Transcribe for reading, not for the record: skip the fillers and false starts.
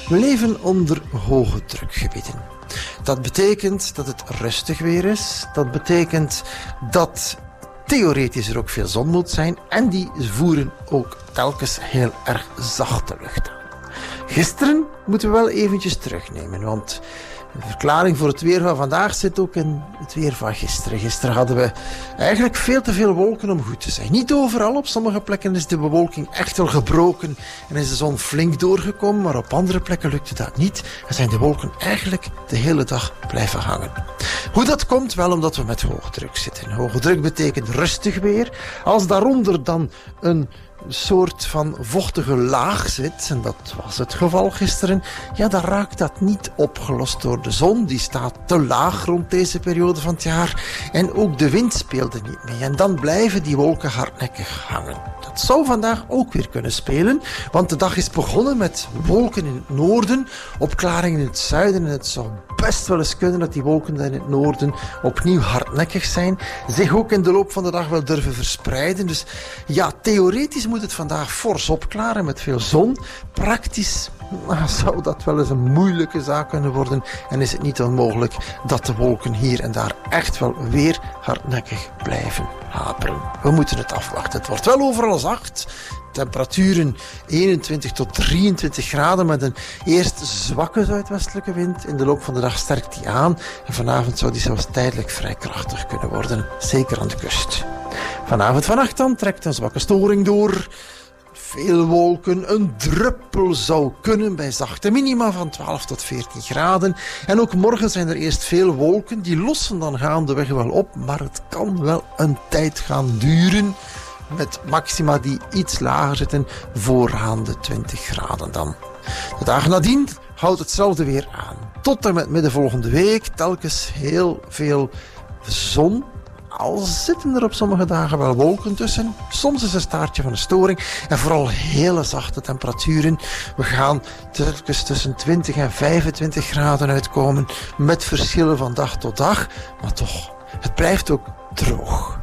We leven onder hoge drukgebieden. Dat betekent dat het rustig weer is. Dat betekent dat theoretisch er ook veel zon moet zijn. En die voeren ook telkens heel erg zachte lucht aan. Gisteren moeten we wel eventjes terugnemen, want de verklaring voor het weer van vandaag zit ook in het weer van gisteren. Gisteren hadden we eigenlijk veel te veel wolken om goed te zijn. Niet overal, op sommige plekken is de bewolking echt wel gebroken en is de zon flink doorgekomen, maar op andere plekken lukte dat niet en zijn de wolken eigenlijk de hele dag blijven hangen. Hoe dat komt? Wel omdat we met hoogdruk zitten. Hoge druk betekent rustig weer. Als daaronder dan een soort van vochtige laag zit, en dat was het geval gisteren, ja, dan raakt dat niet opgelost door de zon. Die staat te laag rond deze periode van het jaar en ook de wind speelde niet mee. En dan blijven die wolken hardnekkig hangen. Dat zou vandaag ook weer kunnen spelen, want de dag is begonnen met wolken in het noorden, opklaringen in het zuiden en het zou best wel eens kunnen dat die wolken in het noorden opnieuw hardnekkig zijn, zich ook in de loop van de dag wel durven verspreiden. Dus ja, theoretisch moet het vandaag fors opklaren met veel zon. Praktisch zou dat wel eens een moeilijke zaak kunnen worden en is het niet onmogelijk dat de wolken hier en daar echt wel weer hardnekkig blijven haperen. We moeten het afwachten. Het wordt wel overal zacht. Temperaturen 21 tot 23 graden met een eerst zwakke zuidwestelijke wind. In de loop van de dag sterkt die aan en vanavond zou die zelfs tijdelijk vrij krachtig kunnen worden, zeker aan de kust. Vannacht dan trekt een zwakke storing door. Veel wolken, een druppel zou kunnen bij zachte minima van 12 tot 14 graden. En ook morgen zijn er eerst veel wolken, die lossen dan gaandeweg wel op, maar het kan wel een tijd gaan duren. Met maxima die iets lager zitten vooraan de 20 graden dan. De dagen nadien houdt hetzelfde weer aan. Tot en met midden volgende week telkens heel veel zon. Al zitten er op sommige dagen wel wolken tussen. Soms is een staartje van een storing. En vooral hele zachte temperaturen. We gaan telkens tussen 20 en 25 graden uitkomen. Met verschillen van dag tot dag. Maar toch, het blijft ook droog.